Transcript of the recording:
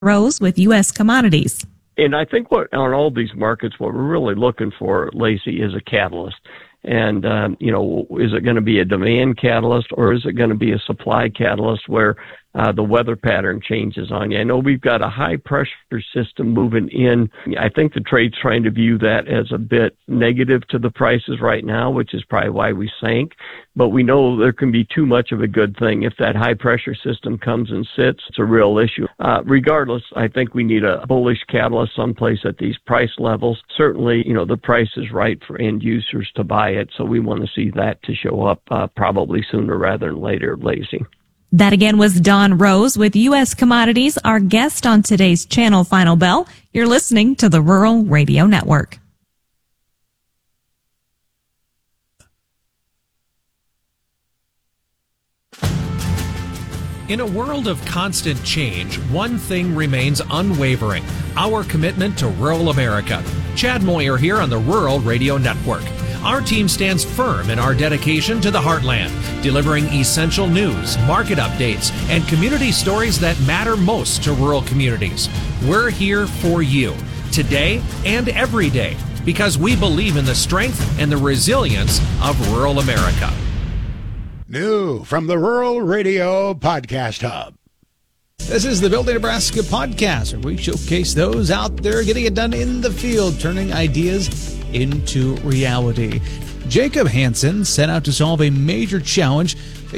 Rose with U.S. Commodities. And I think on all these markets, what we're really looking for, Lacey, is a catalyst. And, is it going to be a demand catalyst or is it going to be a supply catalyst where the weather pattern changes on you? I know we've got a high pressure system moving in. I think the trade's trying to view that as a bit negative to the prices right now, which is probably why we sank. But we know there can be too much of a good thing. If that high pressure system comes and sits, it's a real issue. Regardless, I think we need a bullish catalyst someplace at these price levels. Certainly, the price is right for end users to buy it. So we want to see that to show up probably sooner rather than later, Lacey. That again was Don Rose with U.S. Commodities, our guest on today's Channel Final Bell. You're listening to the Rural Radio Network. In a world of constant change, one thing remains unwavering: our commitment to rural America. Chad Moyer here on the Rural Radio Network. Our team stands firm in our dedication to the heartland, delivering essential news, market updates, and community stories that matter most to rural communities. We're here for you, today and every day, because we believe in the strength and the resilience of rural America. New from the Rural Radio Podcast Hub. This is the Building Nebraska podcast, where we showcase those out there getting it done in the field, turning ideas into reality. Jacob Hansen set out to solve a major challenge